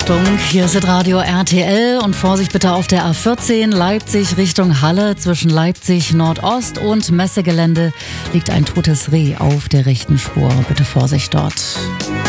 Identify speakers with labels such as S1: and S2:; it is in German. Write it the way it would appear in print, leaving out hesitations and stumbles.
S1: Achtung, hier ist das Radio RTL und Vorsicht bitte auf der A14 Leipzig Richtung Halle. Zwischen Leipzig Nordost und Messegelände liegt ein totes Reh auf der rechten Spur. Bitte Vorsicht dort.